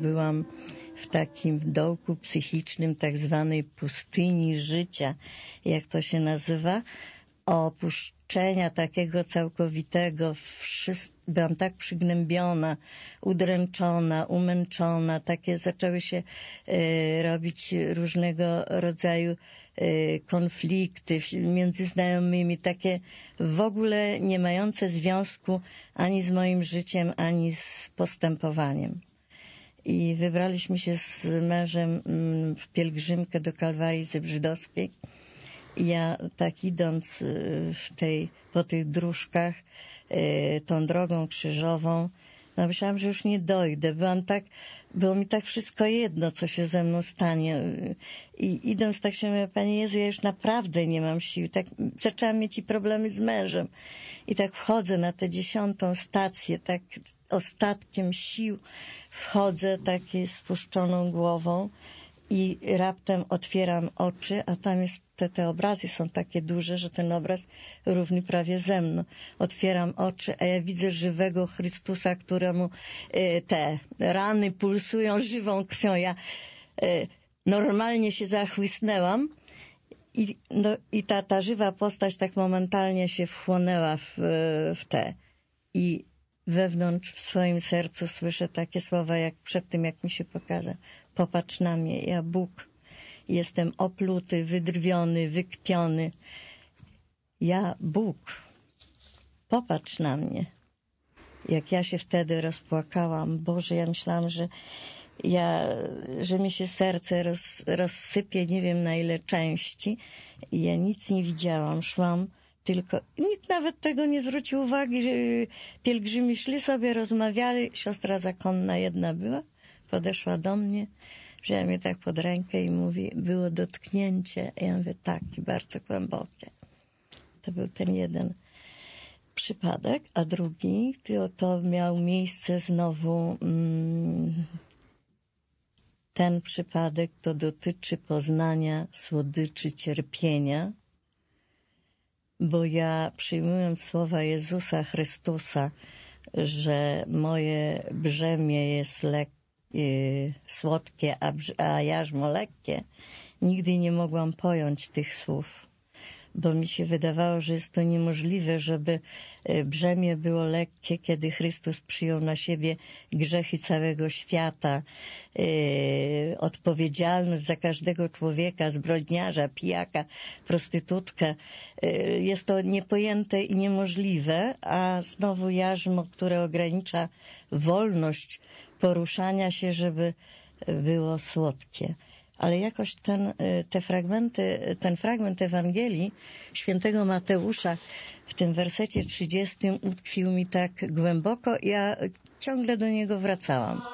byłam w takim dołku psychicznym, tak zwanej pustyni życia, jak to się nazywa, opuszczenia takiego całkowitego, byłam tak przygnębiona, udręczona, umęczona, takie zaczęły się robić różnego rodzaju konflikty między znajomymi, takie w ogóle nie mające związku ani z moim życiem, ani z postępowaniem. I wybraliśmy się z mężem w pielgrzymkę do Kalwarii Zebrzydowskiej. I ja tak idąc po tych dróżkach, tą drogą krzyżową, no myślałam, że już nie dojdę. Było mi tak wszystko jedno, co się ze mną stanie. I idąc tak się mówię, Panie Jezu, ja już naprawdę nie mam sił. Tak zaczęłam mieć i problemy z mężem. I tak wchodzę na tę 10. stację, tak ostatkiem sił wchodzę, takie spuszczoną głową i raptem otwieram oczy, a tam jest te obrazy są takie duże, że ten obraz równy prawie ze mną. Otwieram oczy, a ja widzę żywego Chrystusa, któremu te rany pulsują żywą krwią. Ja normalnie się zachłysnęłam i ta żywa postać tak momentalnie się wchłonęła w te. I wewnątrz w swoim sercu słyszę takie słowa, jak przed tym, jak mi się pokaże. Popatrz na mnie, ja Bóg. Jestem opluty, wydrwiony, wykpiony. Ja Bóg. Popatrz na mnie. Jak ja się wtedy rozpłakałam, Boże, ja myślałam, że mi się serce rozsypie, nie wiem na ile części. I ja nic nie widziałam. Szłam tylko, nikt nawet tego nie zwrócił uwagi, że pielgrzymi szli sobie, rozmawiali. Siostra zakonna jedna była, podeszła do mnie, wzięła mnie tak pod rękę i mówi, było dotknięcie. Ja mówię, tak, i bardzo głębokie. To był ten jeden przypadek, a drugi, to miał miejsce znowu, ten przypadek to dotyczy poznania słodyczy cierpienia, bo ja przyjmując słowa Jezusa Chrystusa, że moje brzemię jest słodkie, a jarzmo lekkie, nigdy nie mogłam pojąć tych słów, bo mi się wydawało, że jest to niemożliwe, żeby brzemię było lekkie, kiedy Chrystus przyjął na siebie grzechy całego świata, odpowiedzialność za każdego człowieka, zbrodniarza, pijaka, prostytutkę. Jest to niepojęte i niemożliwe, a znowu jarzmo, które ogranicza wolność poruszania się, żeby było słodkie. Ale jakoś ten fragment Ewangelii świętego Mateusza w tym wersecie 30 utkwił mi tak głęboko, ja ciągle do niego wracałam.